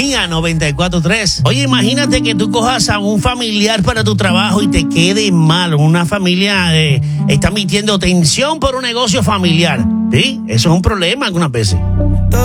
Sintonía 94.3. Oye, imagínate que tú cojas a un familiar para tu trabajo y te quede mal. Una familia está mintiendo tensión por un negocio familiar. ¿Sí? Eso es un problema algunas veces.